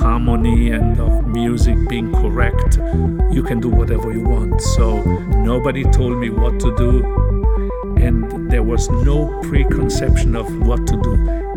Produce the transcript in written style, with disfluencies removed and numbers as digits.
harmony and of music being correct, you can do whatever you want. So nobody told me what to do, and there was no preconception of what to do.